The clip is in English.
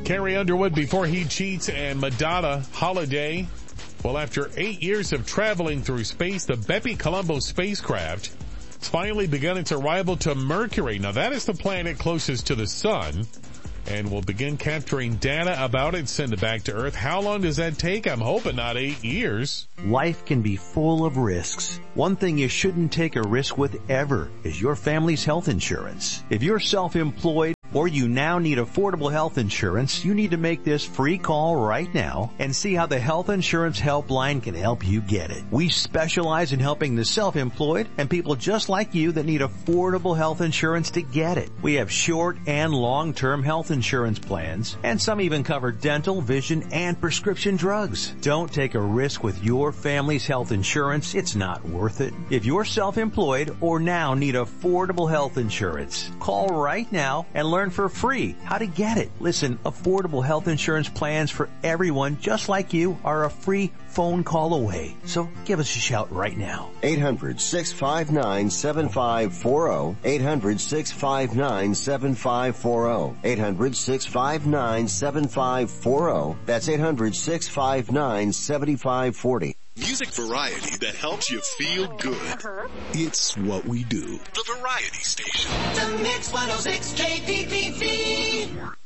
Carrie Underwood, Before He Cheats, and Madonna, Holiday. Well, after 8 years of traveling through space, the Bepi Colombo spacecraft has finally begun its arrival to Mercury. Now, that is the planet closest to the sun, and will begin capturing data about it, send it back to Earth. How long does that take? I'm hoping not 8 years. Life can be full of risks. One thing you shouldn't take a risk with ever is your family's health insurance. If you're self-employed or you now need affordable health insurance, you need to make this free call right now and see how the Health Insurance Helpline can help you get it. We specialize in helping the self-employed and people just like you that need affordable health insurance to get it. We have short and long-term health insurance plans, and some even cover dental, vision, and prescription drugs. Don't take a risk with your family's health insurance. It's not worth it. If you're self-employed or now need affordable health insurance, call right now and learn for free how to get it. Listen, affordable health insurance plans for everyone just like you are a free phone call away. So give us a shout right now. 800-659-7540. 800-659-7540. 800-659-7540. That's 800-659-7540. Music variety that helps you feel good. It's what we do. The Variety Station. The Mix 106 KPPV.